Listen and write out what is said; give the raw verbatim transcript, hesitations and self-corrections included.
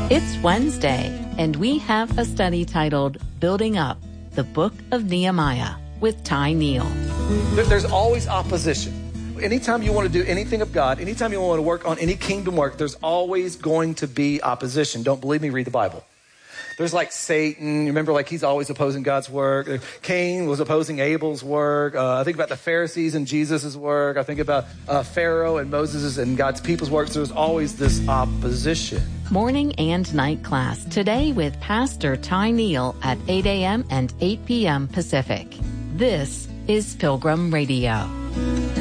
It's Wednesday, and we have a study titled Building Up, the Book of Nehemiah with Ty Neal. There's always opposition. Anytime you want to do anything of God, anytime you want to work on any kingdom work, there's always going to be opposition. Don't believe me? Read the Bible. There's like Satan. Remember, like he's always opposing God's work. Cain was opposing Abel's work. Uh, I think about the Pharisees and Jesus' work. I think about uh, Pharaoh and Moses' and God's people's work. So there's always this opposition. Morning and night class today with Pastor Ty Neal at eight a.m. and eight p.m. Pacific. This is Pilgrim Radio.